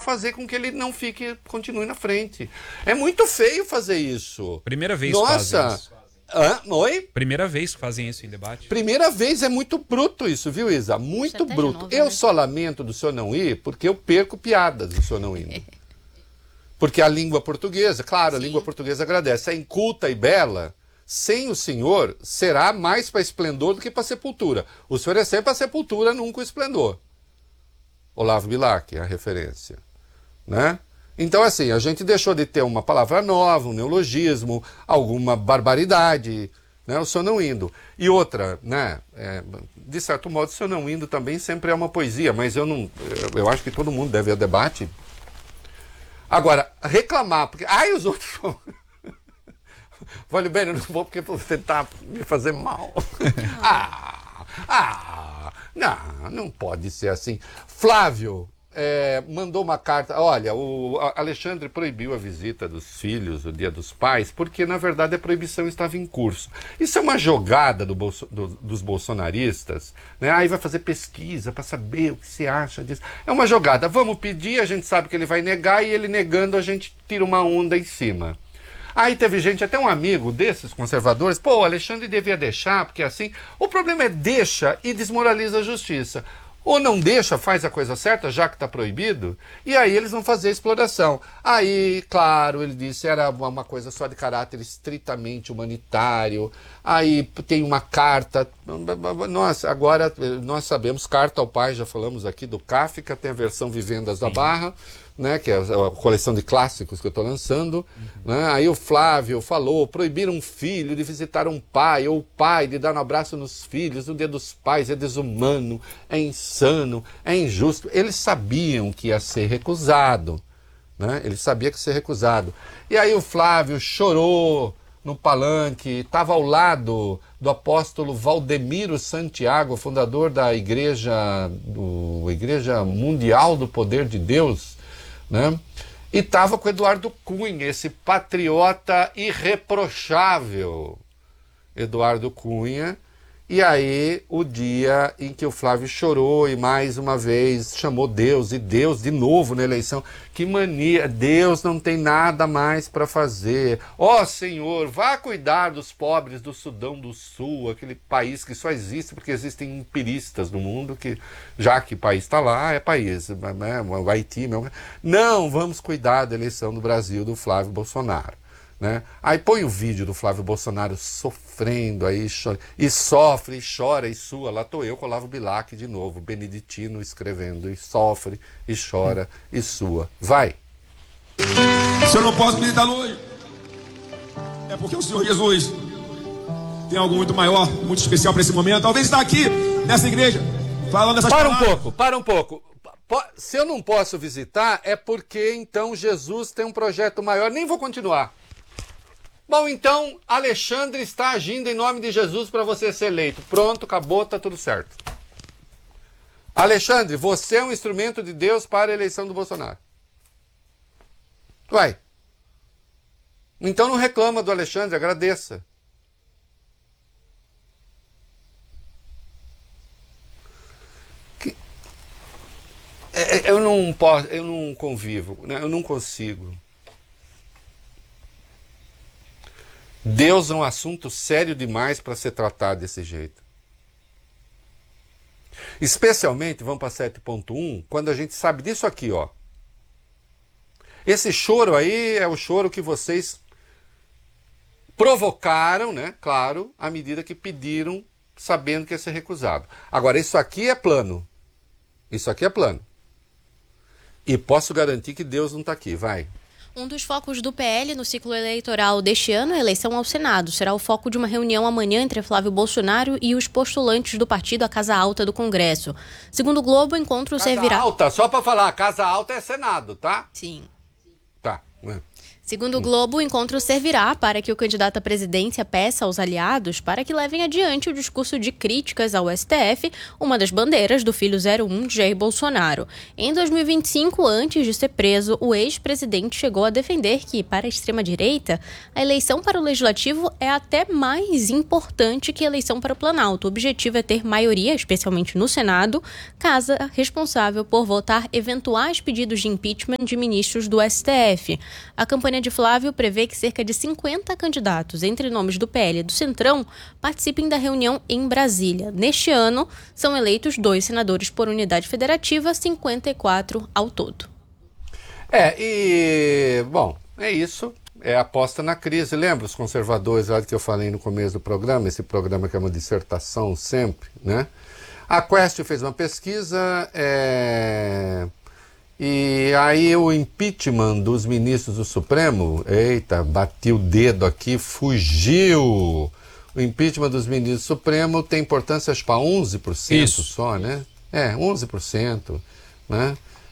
fazer com que ele não continue na frente. É muito feio fazer isso. Primeira vez que fazem isso. Oi? Primeira vez que fazem isso em debate. Primeira vez, é muito bruto isso, viu, Isa? Muito bruto. Novo, eu só lamento do senhor não ir porque eu perco piadas do senhor não indo. Porque a língua portuguesa, claro, a língua portuguesa agradece. É inculta e bela. Sem o senhor, será mais para esplendor do que para sepultura. O senhor é sempre para sepultura, nunca o esplendor. Olavo Bilac, a referência. Né? Então, assim, a gente deixou de ter uma palavra nova, um neologismo, alguma barbaridade, né? O senhor não indo. E outra, né? De certo modo, o senhor não indo também sempre é uma poesia, mas eu acho que todo mundo deve ir ao debate. Agora, reclamar, porque... Ai, os outros... Vale bem, eu não vou porque vou tentar me fazer mal. Não pode ser assim. Flávio mandou uma carta. Olha, o Alexandre proibiu a visita dos filhos, o Dia dos Pais, porque na verdade a proibição estava em curso. Isso é uma jogada dos bolsonaristas, né? Aí vai fazer pesquisa para saber o que se acha disso. É uma jogada. Vamos pedir, a gente sabe que ele vai negar e ele negando a gente tira uma onda em cima. Aí teve gente, até um amigo desses conservadores, o Alexandre devia deixar, porque assim, o problema é deixa e desmoraliza a justiça. Ou não deixa, faz a coisa certa, já que está proibido, e aí eles vão fazer a exploração. Aí, claro, ele disse, era uma coisa só de caráter estritamente humanitário, aí tem uma carta, agora nós sabemos, carta ao pai, já falamos aqui do Kafka, tem a versão Vivendas da Barra, né, que é a coleção de clássicos que eu estou lançando, né? Aí o Flávio falou, proibir um filho de visitar um pai, ou o pai de dar um abraço nos filhos, no Dia dos Pais, é desumano, é insano, é injusto. Eles sabiam que ia ser recusado, né? Ele sabia que ia ser recusado. E aí o Flávio chorou no palanque, estava ao lado do apóstolo Valdemiro Santiago, fundador da Igreja Mundial do Poder de Deus, né? E estava com Eduardo Cunha, esse patriota irreprochável Eduardo Cunha. E aí o dia em que o Flávio chorou e mais uma vez chamou Deus, e Deus de novo na eleição, que mania, Deus não tem nada mais para fazer. Ó Senhor, vá cuidar dos pobres do Sudão do Sul, aquele país que só existe porque existem empiristas no mundo, que já que o país está lá, é país, né? O Haiti, não, vamos cuidar da eleição do Brasil do Flávio Bolsonaro. Né? Aí põe o vídeo do Flávio Bolsonaro sofrendo aí, e sofre, e chora, e sua. Lá estou eu com o Olavo Bilac de novo, beneditino escrevendo, e sofre, e chora, e sua. Vai! Se eu não posso meditar hoje, é porque o Senhor Jesus tem algo muito maior, muito especial para esse momento. Talvez está aqui, nessa igreja, falando essas palavras. Para um pouco. Se eu não posso visitar, é porque então Jesus tem um projeto maior. Nem vou continuar. Bom, então, Alexandre está agindo em nome de Jesus para você ser eleito. Pronto, acabou, está tudo certo. Alexandre, você é um instrumento de Deus para a eleição do Bolsonaro. Vai. Então não reclama do Alexandre, agradeça. Eu não convivo, né? Eu não consigo. Deus é um assunto sério demais para ser tratado desse jeito. Especialmente, vamos para 7.1, quando a gente sabe disso aqui, ó. Esse choro aí é o choro que vocês provocaram, né? Claro, à medida que pediram, sabendo que ia ser recusado. Agora, isso aqui é plano. Isso aqui é plano. E posso garantir que Deus não está aqui, vai. Um dos focos do PL no ciclo eleitoral deste ano é a eleição ao Senado. Será o foco de uma reunião amanhã entre Flávio Bolsonaro e os postulantes do partido à Casa Alta do Congresso. Segundo o Globo, o encontro servirá... Casa Alta, só para falar, Casa Alta é Senado, tá? Sim. Tá. Segundo o Globo, o encontro servirá para que o candidato à presidência peça aos aliados para que levem adiante o discurso de críticas ao STF, uma das bandeiras do filho 01 de Jair Bolsonaro. Em 2025, antes de ser preso, o ex-presidente chegou a defender que, para a extrema-direita, a eleição para o Legislativo é até mais importante que a eleição para o Planalto. O objetivo é ter maioria, especialmente no Senado, casa responsável por votar eventuais pedidos de impeachment de ministros do STF. A campanha de Flávio prevê que cerca de 50 candidatos, entre nomes do PL e do Centrão, participem da reunião em Brasília. Neste ano, são eleitos 2 senadores por unidade federativa, 54 ao todo. Bom, é isso. É a aposta na crise. Lembra os conservadores lá que eu falei no começo do programa? Esse programa que é uma dissertação sempre, né? A Quest fez uma pesquisa... E aí o impeachment dos ministros do Supremo, eita, bati o dedo aqui, fugiu. O impeachment dos ministros do Supremo tem importância, acho, para 11% Isso. só, né? 11%, né?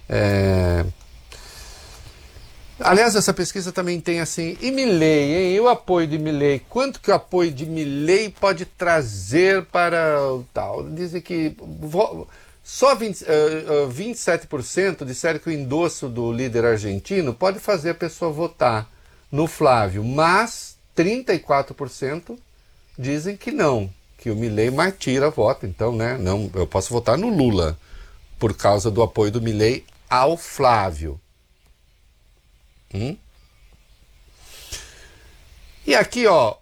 Aliás, essa pesquisa também tem assim, e Milei, hein? E o apoio de Milei? Quanto que o apoio de Milei pode trazer para o tal? Dizem que... Só 27% disseram que o endosso do líder argentino pode fazer a pessoa votar no Flávio, mas 34% dizem que não, que o Milei mais tira voto. Então, né, não, eu posso votar no Lula por causa do apoio do Milei ao Flávio. E aqui, ó,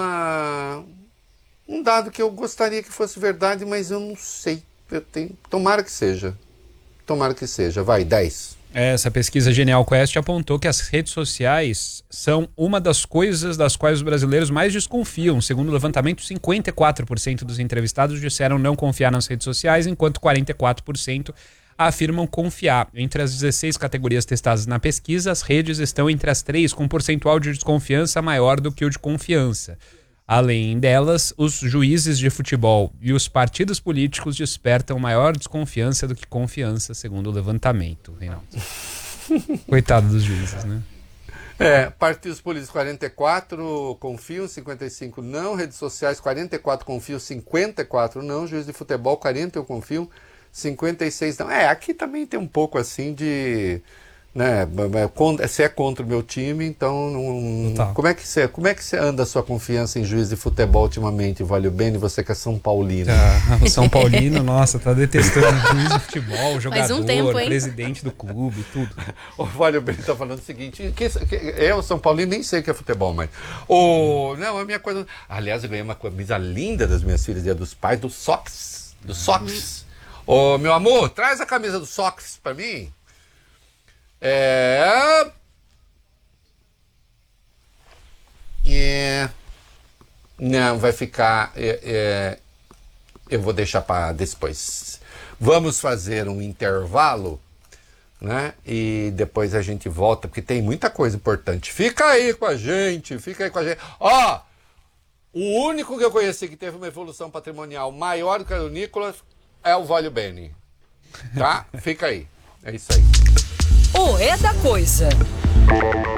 um dado que eu gostaria que fosse verdade, mas eu não sei. Tomara que seja. Vai, 10. Essa pesquisa Genial Quest apontou que as redes sociais são uma das coisas das quais os brasileiros mais desconfiam. Segundo o levantamento, 54% dos entrevistados disseram não confiar nas redes sociais, enquanto 44% afirmam confiar. Entre as 16 categorias testadas na pesquisa, as redes estão entre as 3, com um percentual de desconfiança maior do que o de confiança. Além delas, os juízes de futebol e os partidos políticos despertam maior desconfiança do que confiança, segundo o levantamento, Reinaldo. Coitado dos juízes, né? Partidos políticos 44 confiam, 55 não. Redes sociais 44 confiam, 54 não. Juiz de futebol 40 eu confio, 56 não. Aqui também tem um pouco assim de... Né, se é contra o meu time, então como é que você anda a sua confiança em juiz de futebol ultimamente, Valio Bene, você que é São Paulino? O São Paulino, nossa, tá detestando o juiz de futebol, jogador, tempo, presidente do clube, tudo. O Valio Bene tá falando o seguinte, eu, São Paulino, nem sei o que é futebol, mas... Não, a minha coisa... Aliás, eu ganhei uma camisa linda das minhas filhas, Dia dos Pais, do Sox. Meu amor, traz a camisa do Sox pra mim. Não, vai ficar... eu vou deixar para depois. Vamos fazer um intervalo, né? E depois a gente volta, porque tem muita coisa importante. Fica aí com a gente. Ó, o único que eu conheci que teve uma evolução patrimonial maior do que a do Nicolas é o Valio Bene. Tá? Fica aí. É isso aí. O É da Coisa.